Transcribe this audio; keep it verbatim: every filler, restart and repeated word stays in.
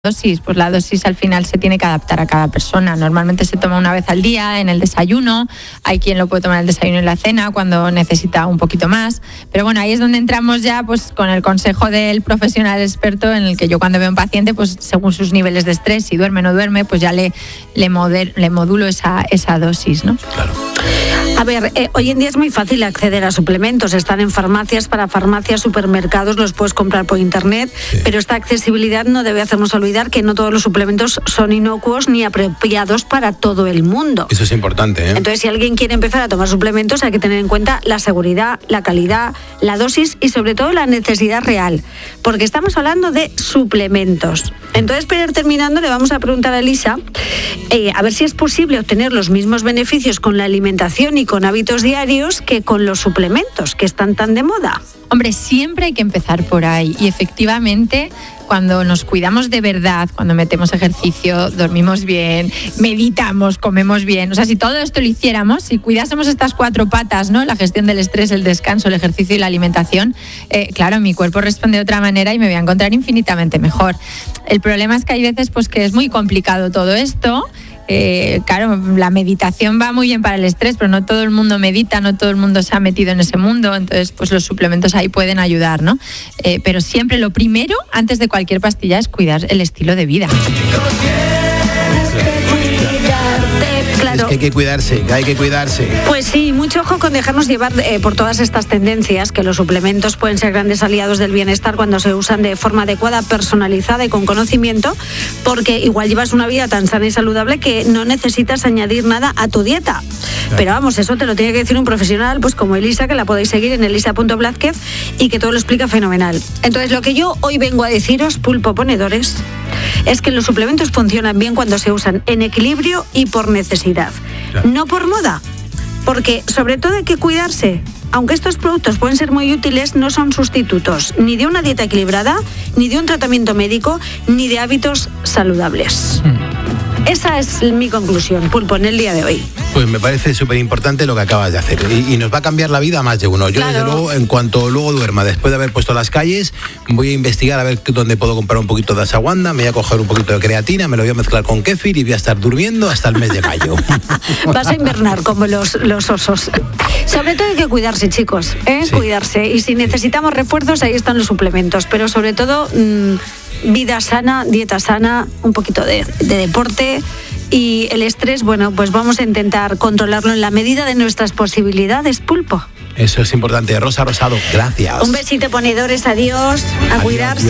dosis, pues la dosis al final se tiene que adaptar a cada persona. Normalmente se toma una vez al día en el desayuno, hay quien lo puede tomar en el desayuno y en la cena cuando necesita un poquito más, pero bueno, ahí es donde entramos ya pues con el consejo del profesional experto, en el que yo cuando veo a un paciente, pues según sus niveles de estrés, si duerme o no duerme, pues ya le, le, moder, le modulo esa, esa dosis, ¿no? Claro. A ver, eh, hoy en día es muy fácil acceder a suplementos, están en farmacias, para farmacias, supermercados, los puedes comprar por internet, sí. Pero esta accesibilidad no debe hacernos olvidar que no todos los suplementos son inocuos ni apropiados para todo el mundo. Eso es importante, ¿eh? Entonces, si alguien quiere empezar a tomar suplementos, hay que tener en cuenta la seguridad, la calidad, la dosis y sobre todo la necesidad real, porque estamos hablando de suplementos. Entonces, para ir terminando, le vamos a preguntar a Elisa eh, a ver si es posible obtener los mismos beneficios con la alimentación y con hábitos diarios que con los suplementos que están tan de moda. Hombre, siempre hay que empezar por ahí y efectivamente cuando nos cuidamos de verdad, cuando metemos ejercicio, dormimos bien, meditamos, comemos bien, o sea, si todo esto lo hiciéramos, si cuidásemos estas cuatro patas, ¿no? La gestión del estrés, el descanso, el ejercicio y la alimentación, eh, claro, mi cuerpo responde de otra manera y me voy a encontrar infinitamente mejor. El problema es que hay veces pues que es muy complicado todo esto. Eh, claro, la meditación va muy bien para el estrés, pero no todo el mundo medita, no todo el mundo se ha metido en ese mundo, entonces pues los suplementos ahí pueden ayudar, ¿no? Eh, pero siempre lo primero, antes de cualquier pastilla, es cuidar el estilo de vida. Es que hay que cuidarse, que hay que cuidarse. Pues sí, mucho ojo con dejarnos llevar eh, por todas estas tendencias, que los suplementos pueden ser grandes aliados del bienestar cuando se usan de forma adecuada, personalizada y con conocimiento, porque igual llevas una vida tan sana y saludable que no necesitas añadir nada a tu dieta. Claro. Pero vamos, eso te lo tiene que decir un profesional, pues como Elisa, que la podéis seguir en elisa punto blázquez y que todo lo explica fenomenal. Entonces, lo que yo hoy vengo a deciros, pulpo ponedores, es que los suplementos funcionan bien cuando se usan en equilibrio y por necesidad, claro. No por moda, porque sobre todo hay que cuidarse. Aunque estos productos pueden ser muy útiles, no son sustitutos ni de una dieta equilibrada, ni de un tratamiento médico, ni de hábitos saludables. Hmm. Esa es mi conclusión, Pulpo, en el día de hoy. Pues me parece súper importante lo que acabas de hacer y, y nos va a cambiar la vida a más de uno. Yo, claro. Desde luego, en cuanto luego duerma, después de haber puesto las calles, voy a investigar a ver dónde puedo comprar un poquito de ashwagandha, me voy a coger un poquito de creatina, me lo voy a mezclar con kéfir y voy a estar durmiendo hasta el mes de mayo. Vas a invernar como los, los osos. Sobre todo hay que cuidarse, chicos, ¿eh? Sí. Cuidarse. Y si necesitamos refuerzos, ahí están los suplementos. Pero sobre todo, mmm, vida sana, dieta sana, un poquito de, de deporte. Y el estrés, bueno, pues vamos a intentar controlarlo en la medida de nuestras posibilidades, Pulpo. Eso es importante. Rosa Rosado, gracias. Un besito, ponedores, adiós, a adiós, cuidarse.